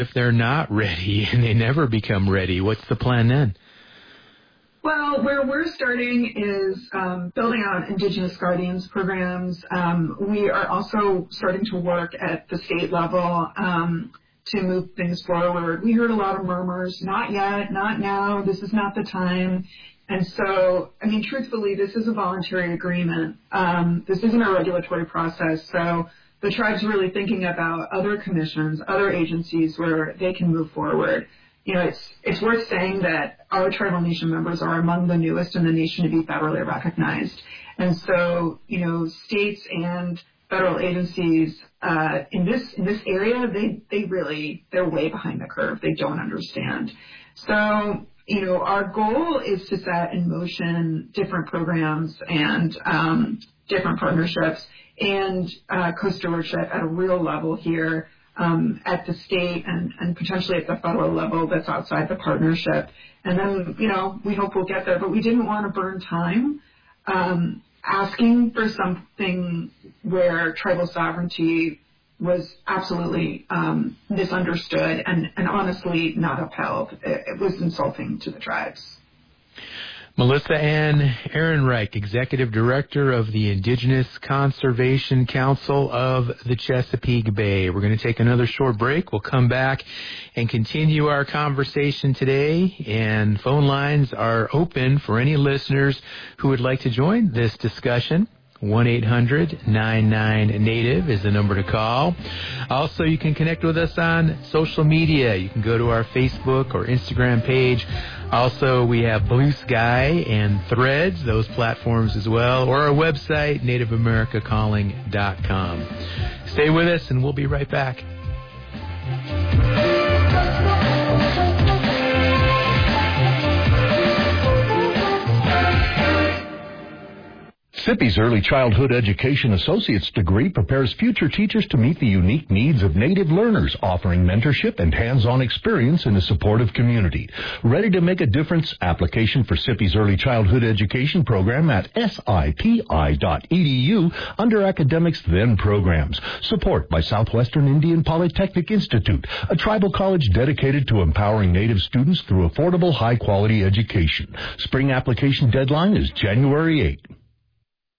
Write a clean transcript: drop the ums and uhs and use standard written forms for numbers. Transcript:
if they're not ready and they never become ready? What's the plan then? Well, where we're starting is building out Indigenous Guardians programs. We are also starting to work at the state level to move things forward. We heard a lot of murmurs, not yet, not now, this is not the time. And so, I mean, truthfully, this is a voluntary agreement. This isn't a regulatory process. So the tribe's really thinking about other commissions, other agencies where they can move forward. You know, it's worth saying that our tribal nation members are among the newest in the nation to be federally recognized. And so, you know, states and federal agencies in this area, they're way behind the curve. They don't understand. So, you know, our goal is to set in motion different programs and different partnerships and co-stewardship at a real level here. At the state and potentially at the federal level that's outside the partnership. And then, you know, we hope we'll get there. But we didn't want to burn time asking for something where tribal sovereignty was absolutely misunderstood and honestly not upheld. It was insulting to the tribes. Melissa Ann Ehrenreich, Executive Director of the Indigenous Conservation Council of the Chesapeake Bay. We're going to take another short break. We'll come back and continue our conversation today. And phone lines are open for any listeners who would like to join this discussion. 1-800-99-NATIVE is the number to call. Also, you can connect with us on social media. You can go to our Facebook or Instagram page. Also, we have Blue Sky and Threads, those platforms as well, or our website, nativeamericacalling.com. Stay with us, and we'll be right back. SIPPY's Early Childhood Education Associate's degree prepares future teachers to meet the unique needs of Native learners, offering mentorship and hands-on experience in a supportive community. Ready to make a difference? Application for SIPPY's Early Childhood Education program at sipi.edu under Academics Then Programs. Support by Southwestern Indian Polytechnic Institute, a tribal college dedicated to empowering Native students through affordable, high-quality education. Spring application deadline is January 8.